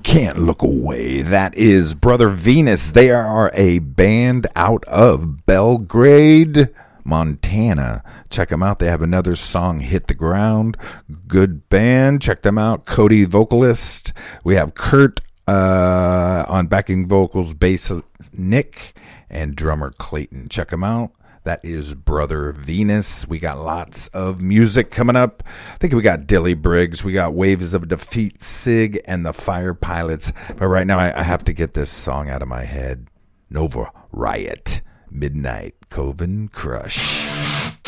Can't Look Away. That is Brother Venus. They are a band out of Belgrade, Montana. Check them out. They have another song, Hit the Ground. Good band. Check them out. Cody, vocalist. We have Kurt on backing vocals, bass Nick, and drummer Clayton. Check them out. That is Brother Venus. We got lots of music coming up. I think we got Dilly Briggs. We got Waves of Defeat, Sig, and the Fire Pilots. But right now, I have to get this song out of my head. Nova Riot, Midnight Coven Crush.